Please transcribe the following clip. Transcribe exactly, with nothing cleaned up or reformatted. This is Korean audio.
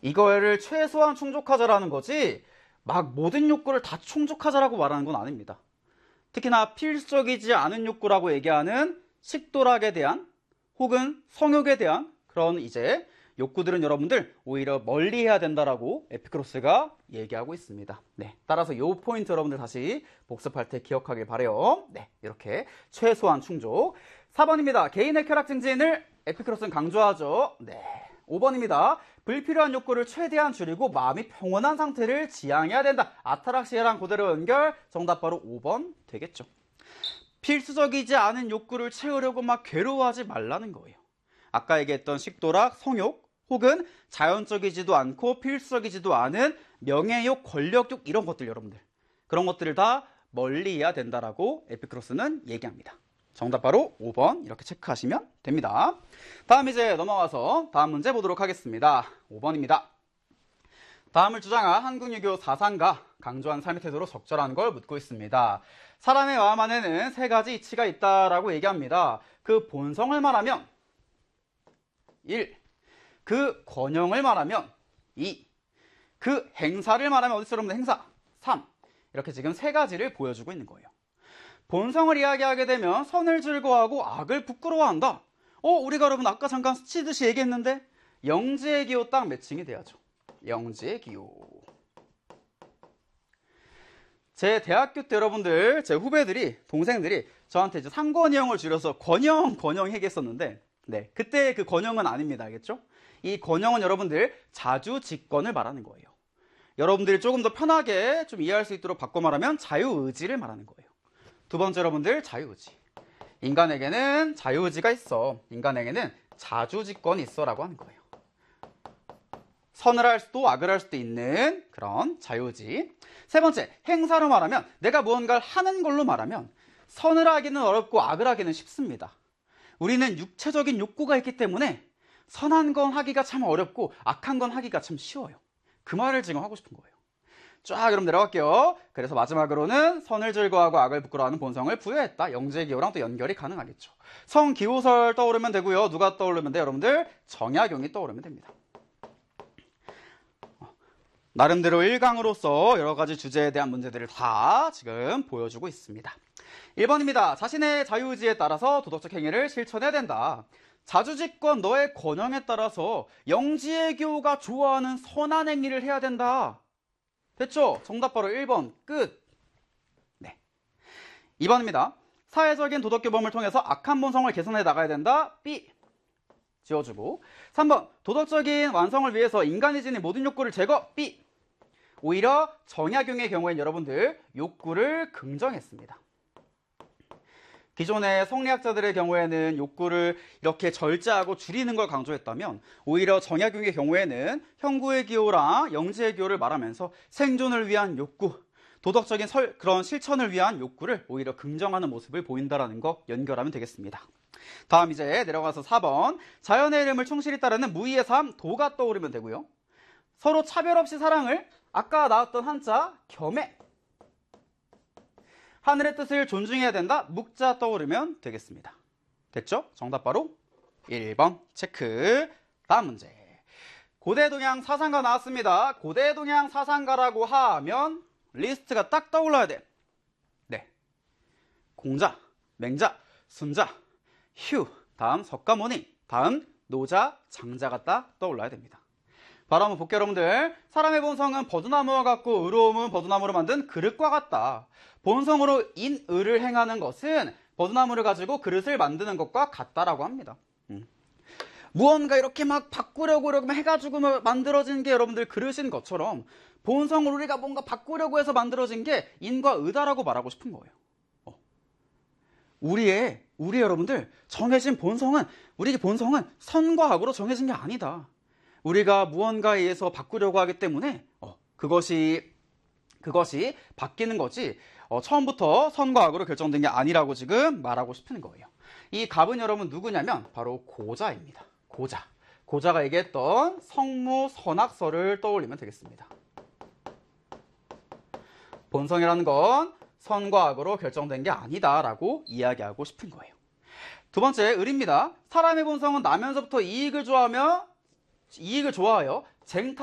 이거를 최소한 충족하자라는 거지 막 모든 욕구를 다 충족하자라고 말하는 건 아닙니다. 특히나 필수적이지 않은 욕구라고 얘기하는 식도락에 대한 혹은 성욕에 대한 그런 이제 욕구들은 여러분들 오히려 멀리해야 된다라고 에피크로스가 얘기하고 있습니다. 네, 따라서 이 포인트 여러분들 다시 복습할 때 기억하길 바래요. 네, 이렇게 최소한 충족. 사 번입니다. 개인의 쾌락 증진을 에피크로스는 강조하죠. 네, 오 번입니다. 불필요한 욕구를 최대한 줄이고 마음이 평온한 상태를 지향해야 된다. 아타락시아랑 그대로 연결. 정답 바로 오 번 되겠죠. 필수적이지 않은 욕구를 채우려고 막 괴로워하지 말라는 거예요. 아까 얘기했던 식도락, 성욕 혹은 자연적이지도 않고 필수적이지도 않은 명예욕, 권력욕 이런 것들 여러분들 그런 것들을 다 멀리해야 된다라고 에피크로스는 얘기합니다. 정답 바로 오 번 이렇게 체크하시면 됩니다. 다음 이제 넘어가서 다음 문제 보도록 하겠습니다. 오 번입니다. 다음을 주장한 한국유교 사상가 강조한 삶의 태도로 적절한 걸 묻고 있습니다. 사람의 마음 안에는 세 가지 이치가 있다라고 얘기합니다. 그 본성을 말하면 일. 그 권형을 말하면 이. 그 행사를 말하면 어디서 여러분들 행사 삼. 이렇게 지금 세 가지를 보여주고 있는 거예요. 본성을 이야기하게 되면 선을 즐거워하고 악을 부끄러워한다. 어, 우리가 여러분 아까 잠깐 스치듯이 얘기했는데 영지의 기호 딱 매칭이 돼야죠. 영지의 기호. 제 대학교 때 여러분들, 제 후배들이, 동생들이 저한테 이제 상권형을 줄여서 권형, 권형 얘기했었는데, 네, 그때 그 권형은 아닙니다. 알겠죠? 이 권형은 여러분들 자주직권을 말하는 거예요. 여러분들이 조금 더 편하게 좀 이해할 수 있도록 바꿔 말하면 자유의지를 말하는 거예요. 두 번째 여러분들 자유의지. 인간에게는 자유의지가 있어. 인간에게는 자주직권이 있어 라고 하는 거예요. 선을 할 수도 악을 할 수도 있는 그런 자유의지. 세 번째, 행사로 말하면 내가 무언가를 하는 걸로 말하면 선을 하기는 어렵고 악을 하기는 쉽습니다. 우리는 육체적인 욕구가 있기 때문에 선한 건 하기가 참 어렵고 악한 건 하기가 참 쉬워요. 그 말을 지금 하고 싶은 거예요. 쫙 그럼 내려갈게요. 그래서 마지막으로는 선을 즐거워하고 악을 부끄러워하는 본성을 부여했다. 영지의 기호랑 또 연결이 가능하겠죠. 성기호설 떠오르면 되고요. 누가 떠오르면 돼요? 여러분들 정약용이 떠오르면 됩니다. 나름대로 일 강으로서 여러 가지 주제에 대한 문제들을 다 지금 보여주고 있습니다. 일 번입니다. 자신의 자유의지에 따라서 도덕적 행위를 실천해야 된다. 자주직권 너의 권형에 따라서 영지의 기호가 좋아하는 선한 행위를 해야 된다. 됐죠? 정답 바로 일 번 끝. 네. 이 번입니다. 사회적인 도덕규범을 통해서 악한 본성을 개선해 나가야 된다. B. 지워주고. 삼 번 도덕적인 완성을 위해서 인간이 지닌 모든 욕구를 제거. B. 오히려 정약용의 경우엔 여러분들 욕구를 긍정했습니다. 기존의 성리학자들의 경우에는 욕구를 이렇게 절제하고 줄이는 걸 강조했다면 오히려 정약용의 경우에는 형구의 기호랑 영지의 기호를 말하면서 생존을 위한 욕구, 도덕적인 설, 그런 실천을 위한 욕구를 오히려 긍정하는 모습을 보인다는 거 연결하면 되겠습니다. 다음 이제 내려가서 사 번 자연의 이름을 충실히 따르는 무의의 삶 도가 떠오르면 되고요. 서로 차별 없이 사랑을 아까 나왔던 한자 겸해 하늘의 뜻을 존중해야 된다. 묵자 떠오르면 되겠습니다. 됐죠? 정답 바로 일 번 체크. 다음 문제. 고대 동양 사상가 나왔습니다. 고대 동양 사상가라고 하면 리스트가 딱 떠올라야 돼. 네. 공자, 맹자, 순자, 휴, 다음 석가모니, 다음 노자, 장자가 딱 떠올라야 됩니다. 바로 한번 볼게요 여러분들. 사람의 본성은 버드나무와 같고 의로움은 버드나무로 만든 그릇과 같다. 본성으로 인의를 행하는 것은 버드나무를 가지고 그릇을 만드는 것과 같다라고 합니다. 음. 무언가 이렇게 막 바꾸려고 이렇게 해가지고 만들어진 게 여러분들 그릇인 것처럼 본성을 우리가 뭔가 바꾸려고 해서 만들어진 게 인과 의다라고 말하고 싶은 거예요. 어. 우리의 우리 여러분들 정해진 본성은 우리의 본성은 선과 악으로 정해진 게 아니다. 우리가 무언가에 의해서 바꾸려고 하기 때문에 어, 그것이 그것이 바뀌는 거지 어, 처음부터 선과 악으로 결정된 게 아니라고 지금 말하고 싶은 거예요. 이 갑은 여러분 누구냐면 바로 고자입니다. 고자. 고자가 얘기했던 성무선악설을 떠올리면 되겠습니다. 본성이라는 건 선과 악으로 결정된 게 아니다라고 이야기하고 싶은 거예요. 두 번째 을입니다. 사람의 본성은 나면서부터 이익을 좋아하며 이익을 좋아하여 쟁탈